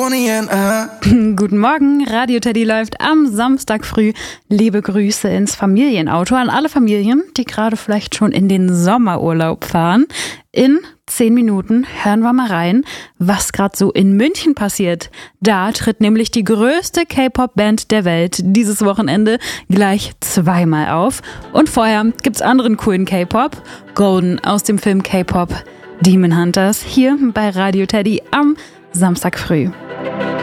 Guten Morgen, Radio Teddy läuft am Samstag früh. Liebe Grüße ins Familienauto an alle Familien, die gerade vielleicht schon in den Sommerurlaub fahren. In 10 Minuten hören wir mal rein, was gerade so in München passiert. Da tritt nämlich die größte K-Pop-Band der Welt dieses Wochenende gleich zweimal auf. Und vorher gibt's anderen coolen K-Pop. Golden aus dem Film K-Pop Demon Hunters hier bei Radio Teddy am Samstag früh.